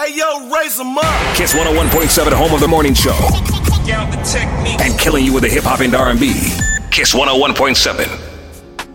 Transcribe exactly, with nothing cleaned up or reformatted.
Hey, yo, raise them up. Kiss one oh one point seven, home of the morning show. And killing you with the hip hop and R and B. Kiss one oh one point seven.